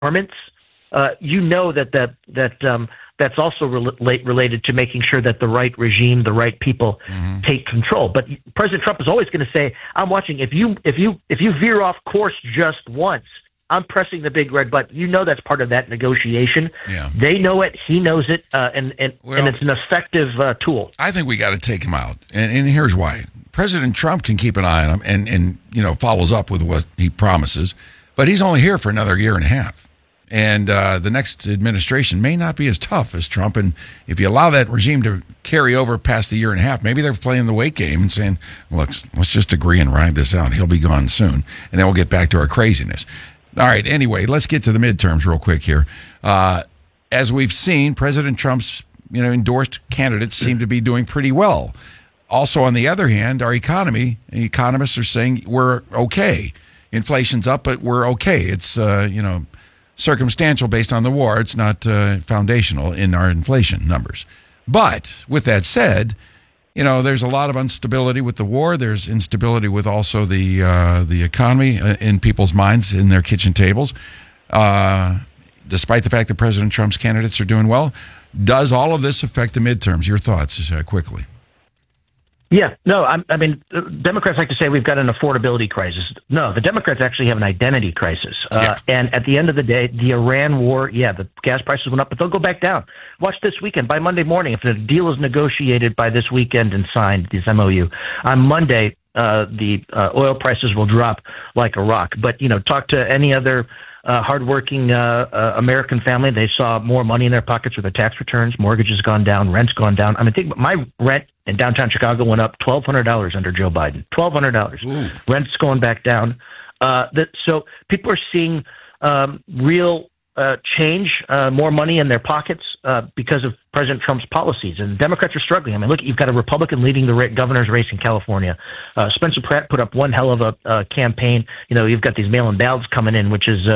performance, that's also related to making sure that the right regime, the right people take control. But President Trump is always going to say, "I'm watching. If you veer off course just once, I'm pressing the big red button." That's part of that negotiation. Yeah. They know it. He knows it, and it's an effective tool. I think we got to take him out, and here's why. President Trump can keep an eye on him and follows up with what he promises, but he's only here for another year and a half. And the next administration may not be as tough as Trump. And if you allow that regime to carry over past the year and a half, maybe they're playing the wait game and saying, look, let's just agree and ride this out. He'll be gone soon. And then we'll get back to our craziness. All right. Anyway, let's get to the midterms real quick here. As we've seen, President Trump's endorsed candidates seem to be doing pretty well. Also, on the other hand, our economy, economists are saying we're okay. Inflation's up, but we're okay. It's, circumstantial based on the war. It's not foundational in our inflation numbers. But with that said, there's a lot of instability with the war. There's instability with also the economy in people's minds, in their kitchen tables. Despite the fact that President Trump's candidates are doing well, does all of this affect the midterms? Your thoughts, quickly. Yeah, no, I mean, Democrats like to say we've got an affordability crisis. No, the Democrats actually have an identity crisis. And at the end of the day, the Iran war, the gas prices went up, but they'll go back down. Watch this weekend. By Monday morning, if the deal is negotiated by this weekend and signed, this MOU, on Monday, the oil prices will drop like a rock. But, talk to any other hardworking American family. They saw more money in their pockets with their tax returns. Mortgages gone down. Rent's gone down. I mean, think my rent in downtown Chicago went up $1,200 under Joe Biden. $1,200. Rent's going back down. So people are seeing real change, more money in their pockets because of President Trump's policies. And Democrats are struggling. I mean, look, you've got a Republican leading the governor's race in California. Spencer Pratt put up one hell of a campaign. You've got these mail-in ballots coming in, which is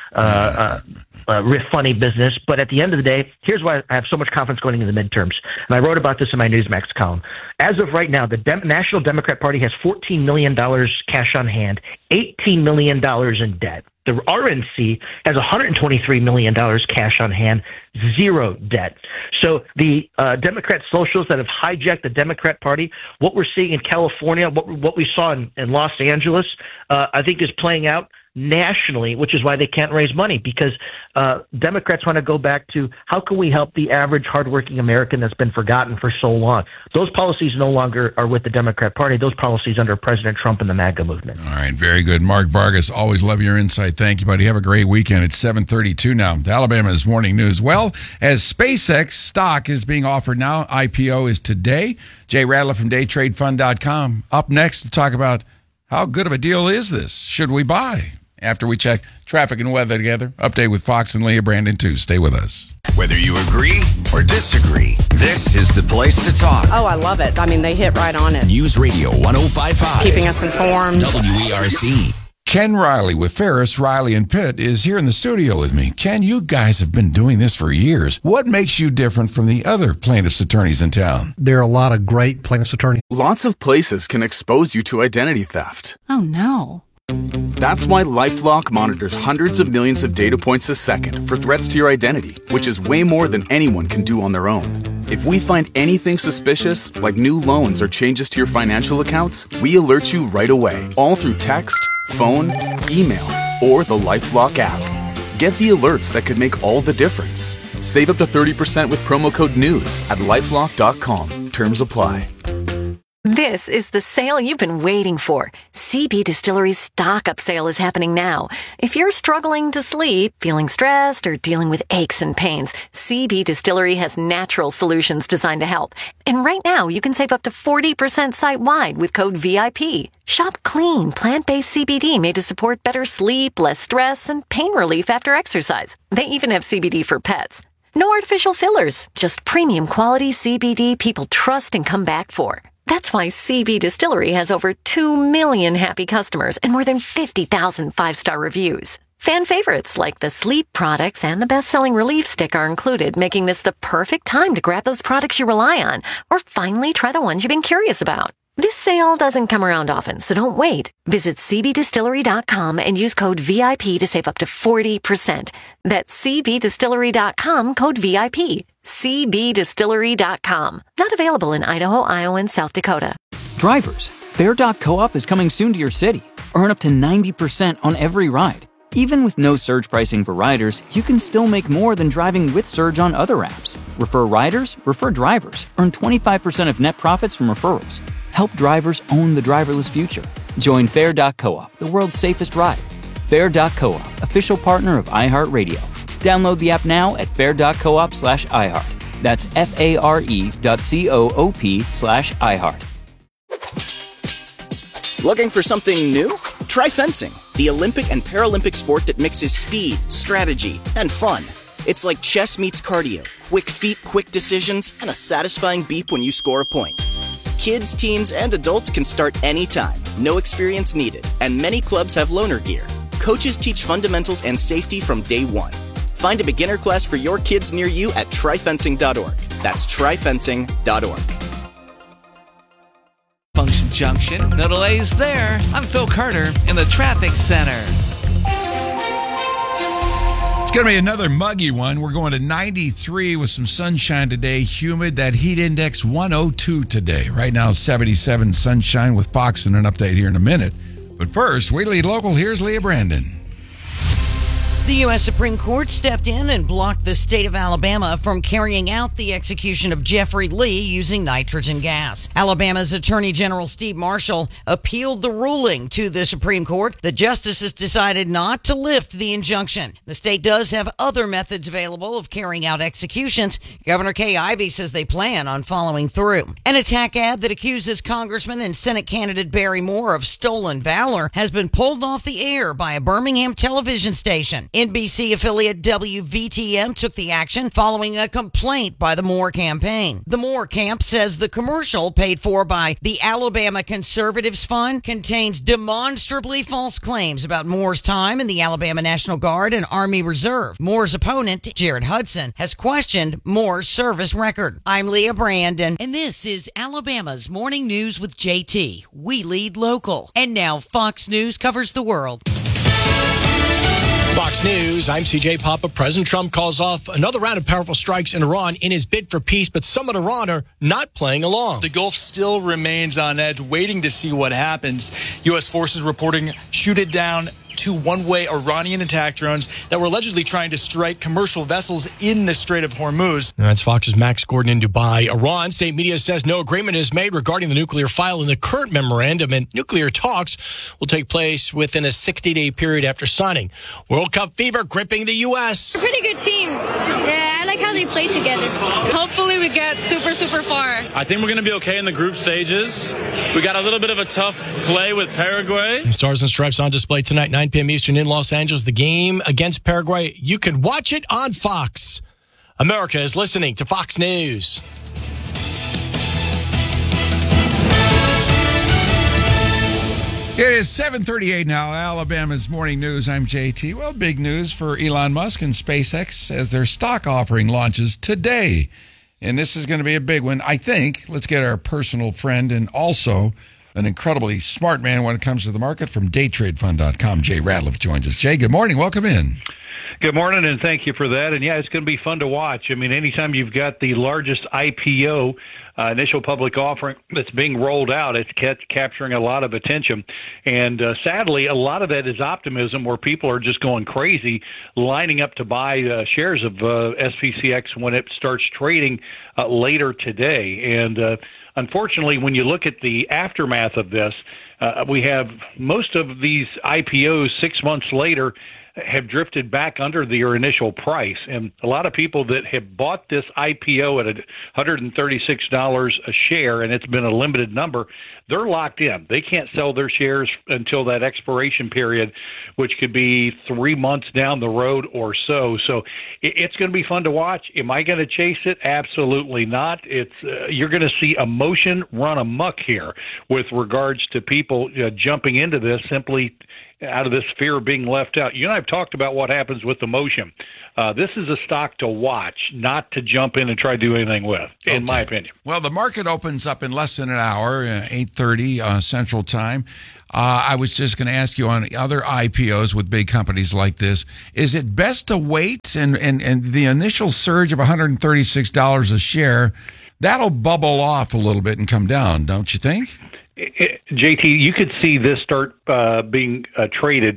funny business. But at the end of the day, here's why I have so much confidence going into the midterms. And I wrote about this in my Newsmax column. As of right now, the National Democrat Party has $14 million cash on hand, $18 million in debt. The RNC has $123 million cash on hand, zero debt. So the Democrat socials that have hijacked the Democrat Party, what we're seeing in California, what we saw in Los Angeles, I think is playing out nationally, which is why they can't raise money, because Democrats want to go back to how can we help the average hardworking American that's been forgotten for so long. Those policies no longer are with the Democrat Party. Those policies under President Trump and the MAGA movement. All right, very good. Mark Vargas, always love your insight. Thank you, buddy. Have a great weekend. It's 7:32 now. Alabama's Morning News. Well, as SpaceX stock is being offered now, IPO is today. Jay Radler from DayTradeFund.com. Up next to talk about how good of a deal is this? Should we buy? After we check traffic and weather together. Update with Fox and Leah Brandon, too. Stay with us. Whether you agree or disagree, this is the place to talk. Oh, I love it. I mean, they hit right on it. News Radio 105.5. Keeping us informed. WERC. Ken Riley with Ferris, Riley, and Pitt is here in the studio with me. Ken, you guys have been doing this for years. What makes you different from the other plaintiffs' attorneys in town? There are a lot of great plaintiffs' attorneys. Lots of places can expose you to identity theft. Oh, no. That's why LifeLock monitors hundreds of millions of data points a second for threats to your identity, which is way more than anyone can do on their own. If we find anything suspicious, like new loans or changes to your financial accounts, we alert you right away, all through text, phone, email, or the LifeLock app. Get the alerts that could make all the difference. Save up to 30% with promo code NEWS at LifeLock.com. Terms apply. This is the sale you've been waiting for. CB Distillery's stock-up sale is happening now. If you're struggling to sleep, feeling stressed, or dealing with aches and pains, CB Distillery has natural solutions designed to help. And right now, you can save up to 40% site-wide with code VIP. Shop clean, plant-based CBD made to support better sleep, less stress, and pain relief after exercise. They even have CBD for pets. No artificial fillers, just premium quality CBD people trust and come back for. That's why CB Distillery has over 2 million happy customers and more than 50,000 five-star reviews. Fan favorites like the sleep products and the best-selling Relief Stick are included, making this the perfect time to grab those products you rely on or finally try the ones you've been curious about. This sale doesn't come around often, so don't wait. Visit cbdistillery.com and use code VIP to save up to 40%. That's cbdistillery.com, code VIP. cbdistillery.com. Not available in Idaho, Iowa, and South Dakota. Drivers, Fair.coop is coming soon to your city. Earn up to 90% on every ride. Even with no surge pricing for riders, you can still make more than driving with Surge on other apps. Refer riders, refer drivers. Earn 25% of net profits from referrals. Help drivers own the driverless future. Join Fair.coop, the world's safest ride. Fair.coop, official partner of iHeartRadio. Download the app now at fair.coop/iHeart. That's FARE.coop/iHeart. Looking for something new? Try fencing, the Olympic and Paralympic sport that mixes speed, strategy, and fun. It's like chess meets cardio, quick feet, quick decisions, and a satisfying beep when you score a point. Kids, teens, and adults can start anytime, no experience needed, and many clubs have loaner gear. Coaches teach fundamentals and safety from day one. Find a beginner class for your kids near you at tryfencing.org. That's tryfencing.org. Function Junction. No delays there. I'm Phil Carter in the traffic center. It's going to be another muggy one. We're going to 93 with some sunshine today. Humid. That heat index 102 today. Right now 77 sunshine with Fox and an update here in a minute. But first, we lead local. Here's Leah Brandon. The U.S. Supreme Court stepped in and blocked the state of Alabama from carrying out the execution of Jeffrey Lee using nitrogen gas. Alabama's Attorney General Steve Marshall appealed the ruling to the Supreme Court. The justices decided not to lift the injunction. The state does have other methods available of carrying out executions. Governor Kay Ivey says they plan on following through. An attack ad that accuses Congressman and Senate candidate Barry Moore of stolen valor has been pulled off the air by a Birmingham television station. NBC affiliate WVTM took the action following a complaint by the Moore campaign. The Moore camp says the commercial, paid for by the Alabama Conservatives Fund, contains demonstrably false claims about Moore's time in the Alabama National Guard and Army Reserve. Moore's opponent, Jared Hudson, has questioned Moore's service record. I'm Leah Brandon, and this is Alabama's Morning News with JT. We lead local. And now Fox News covers the world. Fox News, I'm CJ Papa. President Trump calls off another round of powerful strikes in Iran in his bid for peace, but some in Iran are not playing along. The Gulf still remains on edge, waiting to see what happens. U.S. forces reporting shooting down two one-way Iranian attack drones that were allegedly trying to strike commercial vessels in the Strait of Hormuz. That's Fox's Max Gordon in Dubai. Iran state media says no agreement is made regarding the nuclear file in the current memorandum, and nuclear talks will take place within a 60-day period after signing. World Cup fever gripping the U.S. Pretty good team. Yeah, I like how they play together. Hopefully we get super far. I think we're going to be okay in the group stages. We got a little bit of a tough play with Paraguay. Stars and Stripes on display tonight, 9 p.m. Eastern in Los Angeles. The game against Paraguay. You can watch it on Fox. America is listening to Fox News. It is 7:38 now. Alabama's Morning News. I'm JT. Well, big news for Elon Musk and SpaceX as their stock offering launches today. And this is going to be a big one, I think. Let's get our personal friend and also an incredibly smart man when it comes to the market from daytradefund.com. Jay Ratliff joins us. Jay, good morning. Welcome in. Good morning, and thank you for that. And yeah, it's going to be fun to watch. I mean, anytime you've got the largest IPO, initial public offering that's being rolled out, it's capturing a lot of attention. And sadly, a lot of that is optimism where people are just going crazy, lining up to buy shares of SPCX when it starts trading later today. And unfortunately, when you look at the aftermath of this, we have most of these IPOs 6 months later have drifted back under their initial price. And a lot of people that have bought this IPO at $136 a share, and it's been a limited number, they're locked in. They can't sell their shares until that expiration period, which could be 3 months down the road or so. So it's going to be fun to watch. Am I going to chase it? Absolutely not. It's you're going to see emotion run amok here with regards to people jumping into this simply out of this fear of being left out. You and I have talked about what happens with the motion. This is a stock to watch, not to jump in and try to do anything with, in my opinion. Well, the market opens up in less than an hour, 8:30 Central Time. I was just going to ask you on other IPOs with big companies like this, is it best to wait and the initial surge of $136 a share, that'll bubble off a little bit and come down, don't you think? JT, you could see this start being traded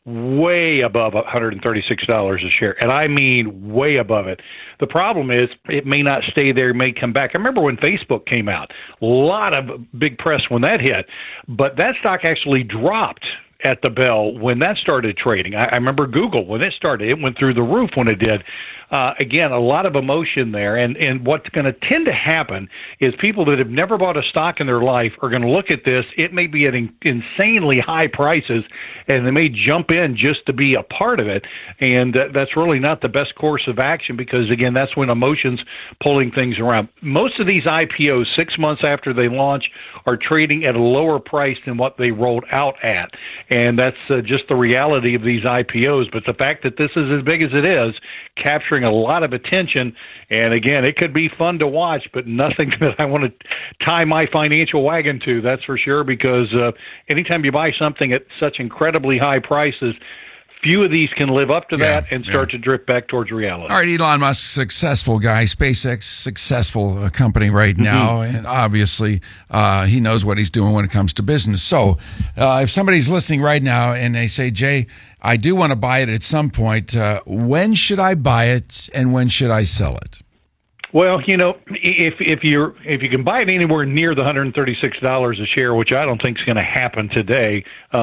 way above $136 a share, and I mean way above it. The problem is it may not stay there, it may come back. I remember when Facebook came out, a lot of big press when that hit, but that stock actually dropped at the bell when that started trading. I remember Google, when it started, it went through the roof when it did. Again, a lot of emotion there. And what's going to tend to happen is people that have never bought a stock in their life are going to look at this. It may be at insanely high prices, and they may jump in just to be a part of it. And that's really not the best course of action because, again, that's when emotion's pulling things around. Most of these IPOs, 6 months after they launch, are trading at a lower price than what they rolled out at. And that's just the reality of these IPOs. But the fact that this is as big as it is, capturing a lot of attention, and again, it could be fun to watch, but nothing that I want to tie my financial wagon to, that's for sure, because anytime you buy something at such incredibly high prices, few of these can live up to that and start to drift back towards reality. All right, Elon Musk, successful guy. SpaceX, successful company right now. And obviously, he knows what he's doing when it comes to business. So if somebody's listening right now and they say, Jay, I do want to buy it at some point, when should I buy it and when should I sell it? Well, you know, if you can buy it anywhere near the $136 a share, which I don't think is going to happen today,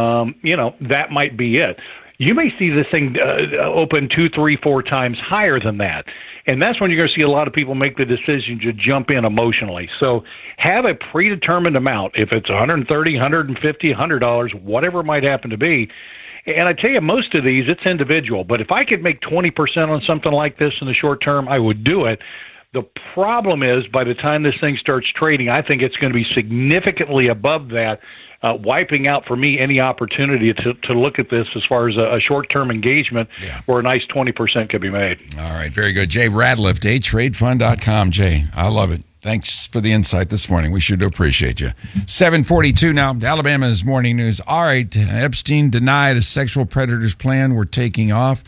that might be it. You may see this thing open 2, 3, 4 times higher than that. And that's when you're going to see a lot of people make the decision to jump in emotionally. So have a predetermined amount. If it's $130, $150, $100, whatever it might happen to be. And I tell you, most of these, it's individual. But if I could make 20% on something like this in the short term, I would do it. The problem is, by the time this thing starts trading, I think it's going to be significantly above that, wiping out for me any opportunity to look at this as far as a short-term engagement where a nice 20% could be made. All right, very good. Jay Ratliff, daytradefund.com. Jay, I love it. Thanks for the insight this morning. We sure do appreciate you. 7:42 now. Alabama's morning news. All right, Epstein denied a sexual predator's plan. We're taking off.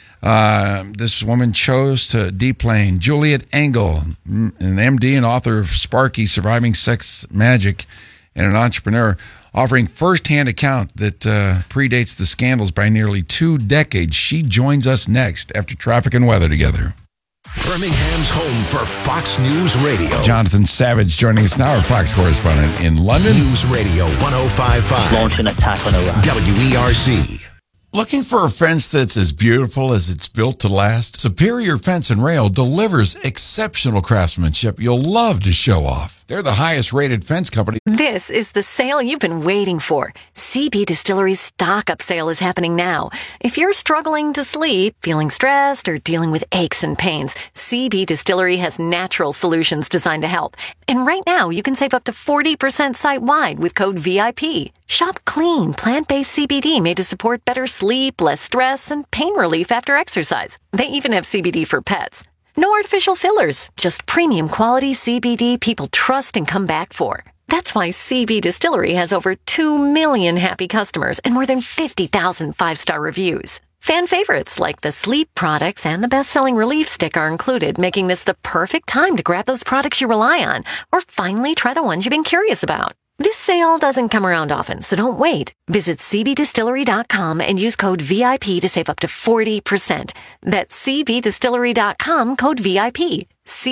This woman chose to deplane. Juliet Engel, an MD and author of Sparky, Surviving Sex Magic, and an entrepreneur, offering first-hand account that predates the scandals by nearly 2 decades. She joins us next after traffic and weather together. Birmingham's home for Fox News Radio. Jonathan Savage joining us now, our Fox correspondent in London. News Radio 105.5. Launch an attack on Iraq. WERC. Looking for a fence that's as beautiful as it's built to last? Superior Fence and Rail delivers exceptional craftsmanship you'll love to show off. They're the highest rated fence company. This is the sale you've been waiting for. CB Distillery's stock-up sale is happening now. If you're struggling to sleep, feeling stressed, or dealing with aches and pains, CB Distillery has natural solutions designed to help. And right now, you can save up to 40% site-wide with code VIP. Shop clean, plant-based CBD made to support better sleep, less stress, and pain relief after exercise. They even have CBD for pets. No artificial fillers, just premium quality CBD people trust and come back for. That's why CB Distillery has over 2 million happy customers and more than 50,000 5-star reviews. Fan favorites like the sleep products and the best-selling Relief Stick are included, making this the perfect time to grab those products you rely on or finally try the ones you've been curious about. This sale doesn't come around often, so don't wait. Visit cbdistillery.com and use code VIP to save up to 40%. That's cbdistillery.com, code VIP.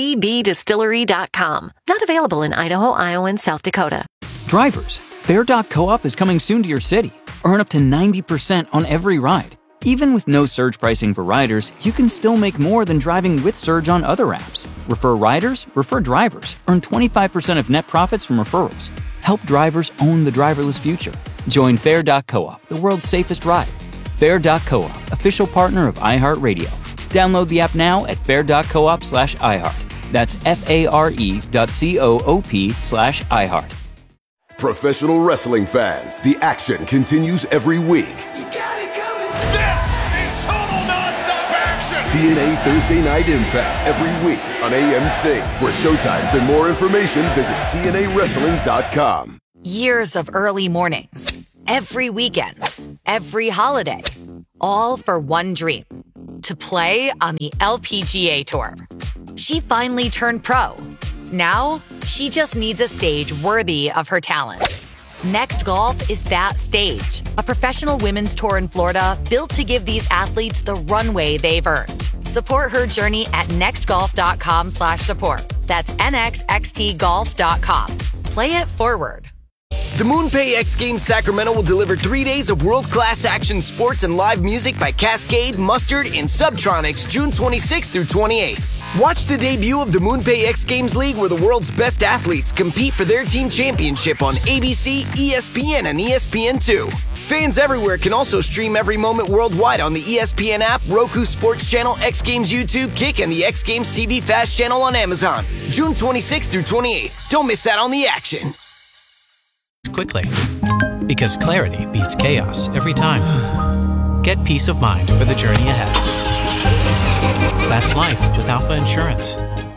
cbdistillery.com. Not available in Idaho, Iowa, and South Dakota. Drivers, Fair.coop is coming soon to your city. Earn up to 90% on every ride. Even with no surge pricing for riders, you can still make more than driving with surge on other apps. Refer riders, refer drivers. Earn 25% of net profits from referrals. Help drivers own the driverless future. Join Fair.coop, the world's safest ride. Fair.coop, official partner of iHeartRadio. Download the app now at fair.coop/iHeart. That's FARE.coop/iHeart. Professional wrestling fans, the action continues every week. This is total nonstop action. TNA Thursday Night Impact every week on AM Sync. For showtimes and more information, visit TNAWrestling.com. Years of early mornings, every weekend, every holiday, all for one dream, to play on the LPGA Tour. She finally turned pro. Now, she just needs a stage worthy of her talent. Next Golf is that stage, a professional women's tour in Florida built to give these athletes the runway they've earned. Support her journey at nextgolf.com/support. That's nxxtgolf.com. Play it forward. The MoonPay X Games Sacramento will deliver 3 days of world-class action sports and live music by Cascade, Mustard, and Subtronics June 26th through 28th. Watch the debut of the MoonPay X Games League, where the world's best athletes compete for their team championship on ABC, ESPN, and ESPN2. Fans everywhere can also stream every moment worldwide on the ESPN app, Roku Sports Channel, X Games YouTube, Kick, and the X Games TV Fast Channel on Amazon. June 26th through 28th. Don't miss out on the action. Quickly, because clarity beats chaos every time. Get peace of mind for the journey ahead. That's life with Alpha Insurance.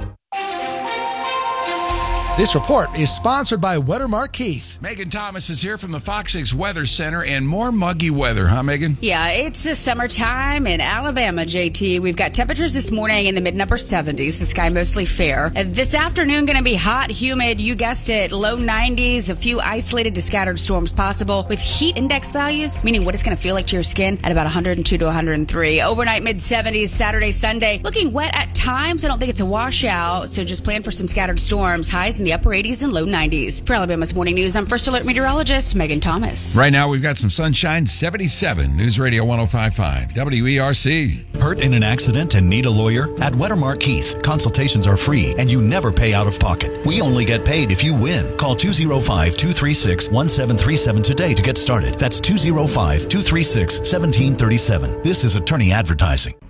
This report is sponsored by Weathermark Keith. Megan Thomas is here from the Fox 6 Weather Center, and more muggy weather, huh, Megan? Yeah, it's the summertime in Alabama, JT. We've got temperatures this morning in the mid-upper 70s. The sky mostly fair. This afternoon going to be hot, humid. You guessed it, low 90s. A few isolated to scattered storms possible with heat index values, meaning what it's going to feel like to your skin at about 102 to 103. Overnight mid-70s, Saturday, Sunday. Looking wet at times. I don't think it's a washout, so just plan for some scattered storms. Highs in the upper 80s and low 90s. For Alabama's Morning News, I'm First Alert Meteorologist Megan Thomas. Right now, we've got some sunshine, 77. News Radio 105.5, WERC. Hurt in an accident and need a lawyer? At Weathermark Keith, consultations are free and you never pay out of pocket. We only get paid if you win. Call 205-236-1737 today to get started. That's 205-236-1737. This is attorney advertising.